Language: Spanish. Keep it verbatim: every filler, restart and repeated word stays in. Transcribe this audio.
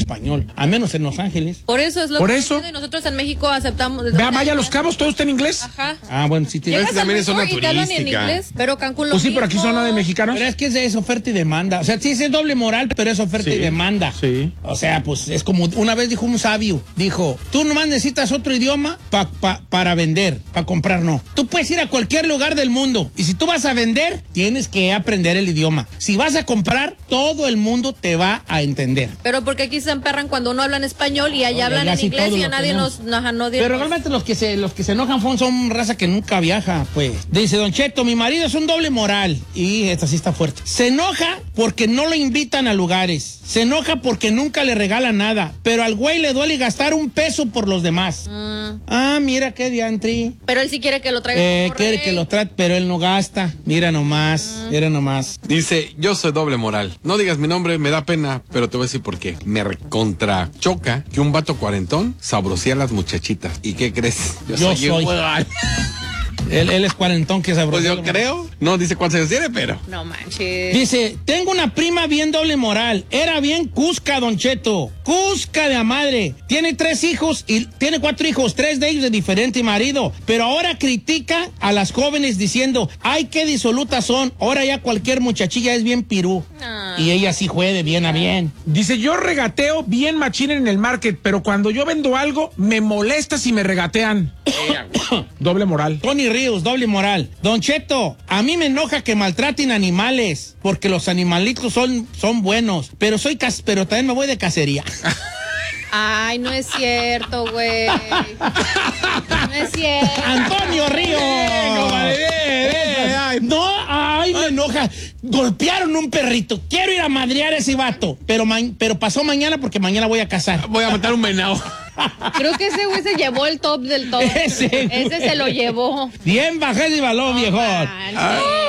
español, a menos en Los Ángeles. Por eso es lo Por que eso. y nosotros en México aceptamos. Vea, vaya a Los Cabos, todo está en inglés. Ajá. Ah, bueno, sí tiene. Llegas que también al es zona resort y te hablan en turística. inglés, pero Cancún lo Pues sí, pero aquí mismo. zona de mexicanos. Pero es que es, es oferta y demanda. O sea, sí es doble moral, pero es oferta Sí, y demanda. sí. O sea, pues es como una vez dijo un sabio, dijo, tú nomás necesitas otro idioma pa, pa, para vender, para comprar no. Tú puedes ir a cualquier lugar del mundo y si tú vas a vender, tienes que aprender el idioma. Si vas a comprar, todo el mundo te va a entender. Pero porque aquí se emperran cuando uno habla en español y allá Oye, hablan ya en sí inglés todo y a lo nadie tenemos. nos, nos, no Pero realmente los que se los que se enojan son, son raza que nunca viaja, pues. Dice Don Cheto, mi marido es un doble moral. Y esta sí está fuerte. Se enoja porque no lo invitan a lugares. Se enoja porque nunca le regalan nada. Pero al güey le duele gastar un peso por los demás. Mm, Ah, mira qué diantri. pero él sí quiere que lo traiga Eh, como quiere rey. que lo trate, pero él no gasta. Mira nomás, mira nomás. Dice, yo soy doble moral. No digas mi nombre, me da pena, pero te voy a decir por qué. Me contra choca que un vato cuarentón sabrosía a las muchachitas. ¿Y qué crees? Yo soy. igual. Él, él es cuarentón que sabroso. Pues yo creo. No dice cuántos años tiene, pero. No manches. Dice, tengo una prima bien doble moral. Era bien cusca, Don Cheto. Cusca de a madre. Tiene tres hijos y tiene cuatro hijos, tres de ellos de diferente marido. Pero ahora critica a las jóvenes diciendo, ay, qué disolutas son. Ahora ya cualquier muchachilla es bien pirú. Ah. Y ella sí juega de bien a bien. Dice, yo regateo bien machín en el market, pero cuando yo vendo algo, me molesta si me regatean. Doble moral. Tony Ríos, doble moral. Don Cheto, a mí me enoja que maltraten animales, porque los animalitos son, son buenos, pero soy cas pero también me voy de cacería. Ay, no es cierto, güey. No es cierto. Antonio Ríos. Ay, No, ay, me enoja. Golpearon un perrito. Quiero ir a madrear a ese vato, pero, ma pero pasó mañana porque mañana voy a cazar. Voy a matar un venado. Creo que ese güey se llevó el top del top. Ese, Ese se lo llevó. Bien bajé de balón, No viejón. manches.